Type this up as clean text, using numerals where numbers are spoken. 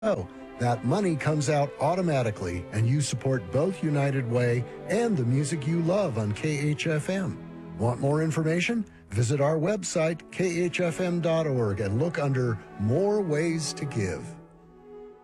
Oh, that money comes out automatically, and you support both United Way and the music you love on KHFM. Want more information? Visit our website, khfm.org, and look under More Ways to Give.